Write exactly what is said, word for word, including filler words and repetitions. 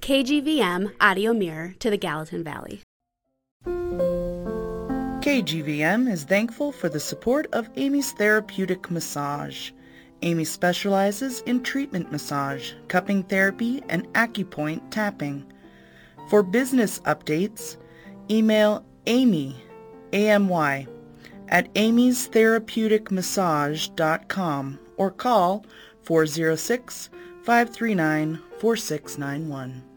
K G V M Audio Mirror to the Gallatin Valley. K G V M is thankful for the support of Amy's Therapeutic Massage. Amy specializes in treatment massage, cupping therapy, and acupoint tapping. For business updates, email Amy, A M Y, at amy's therapeutic massage dot com or call four oh six, five three nine, four six nine one.